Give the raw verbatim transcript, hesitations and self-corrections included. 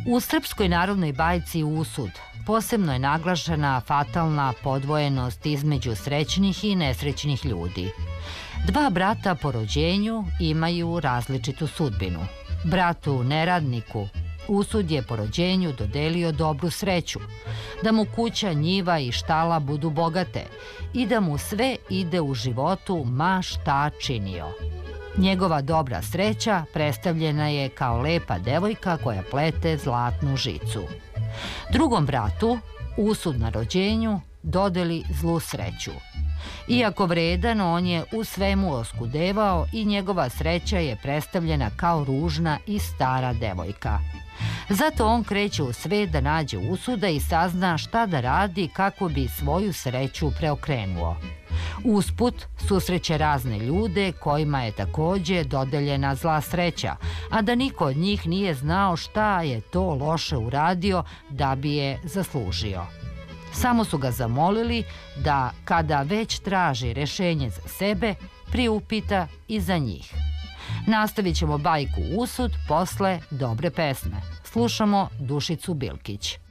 U srpskoj narodnoj bajci Usud posebno je naglašena fatalna podvojenost između srećnih i nesrećnih ljudi. Dva brata po rođenju imaju različitu sudbinu. Bratu neradniku Usud je po rođenju dodelio dobru sreću, da mu kuća, njiva i štala budu bogate i da mu sve ide u životu ma šta činio. Njegova dobra sreća predstavljena je kao lepa devojka koja plete zlatnu žicu. Drugom bratu Usud na rođenju dodeli zlu sreću. Iako vredan, on je u svemu oskudevao i njegova sreća je predstavljena kao ružna i stara devojka. Zato on kreće u svet da nađe Usuda i sazna šta da radi kako bi svoju sreću preokrenuo. Usput susreće razne ljude kojima je takođe dodeljena zla sreća, a da niko od njih nije znao šta je to loše uradio da bi je zaslužio. Samo su ga zamolili da, kada već traži rešenje za sebe, priupita i za njih. Nastavit ćemo bajku Usud posle dobre pesme. Slušamo Dušicu Bilkić.